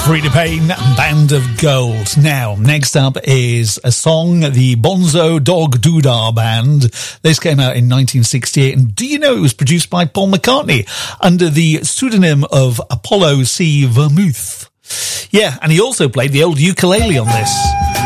Frida Payne, Band of Gold. Now, next up is a song, the Bonzo Dog Doodah Band. This came out in 1968, and do you know it was produced by Paul McCartney under the pseudonym of Apollo C. Vermouth? Yeah, and he also played the old ukulele on this.